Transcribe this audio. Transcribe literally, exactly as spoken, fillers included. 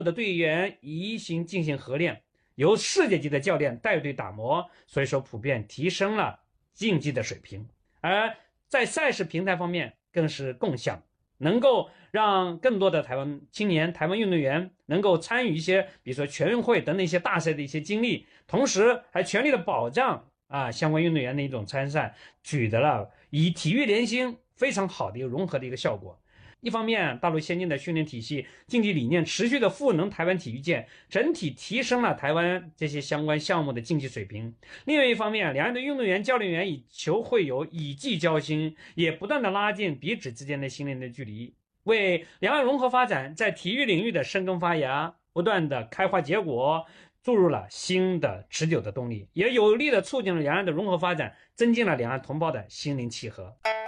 的队员移行进行合练，由世界级的教练带队打磨，所以说普遍提升了竞技的水平。而在赛事平台方面更是共享，能够让更多的台湾青年、台湾运动员能够参与一些，比如说全运会等等一些大赛的一些经历，同时还全力的保障啊相关运动员的一种参赛，取得了以体育联心非常好的一个融合的一个效果。一方面，大陆先进的训练体系、竞技理念持续的赋能台湾体育界，整体提升了台湾这些相关项目的竞技水平。另外一方面，两岸的运动员、教练员以球会友，以技交心，也不断的拉近彼此之间的心灵的距离，为两岸融合发展在体育领域的生根发芽、不断的开花结果注入了新的持久的动力，也有力的促进了两岸的融合发展，增进了两岸同胞的心灵契合。